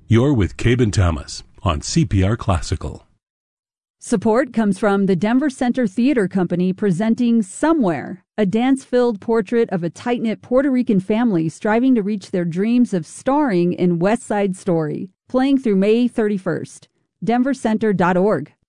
You're with Cabe and Thomas on CPR Classical. Support comes from the Denver Center Theater Company presenting Somewhere, a dance-filled portrait of a tight-knit Puerto Rican family striving to reach their dreams of starring in West Side Story, playing through May 31st. denvercenter.org.